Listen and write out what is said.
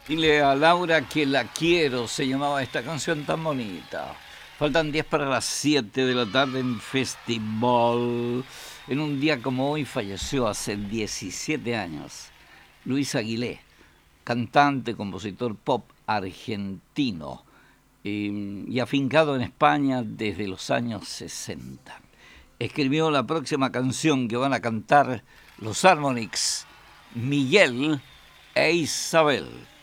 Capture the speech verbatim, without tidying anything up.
Dile a Laura que la quiero, se llamaba esta canción tan bonita. Faltan diez para las siete de la tarde en Festival. En un día como hoy falleció hace diecisiete años Luis Aguilé, cantante, compositor pop argentino eh, y afincado en España desde los años sesenta. Escribió la próxima canción que van a cantar los Harmonix, Miguel e Isabel.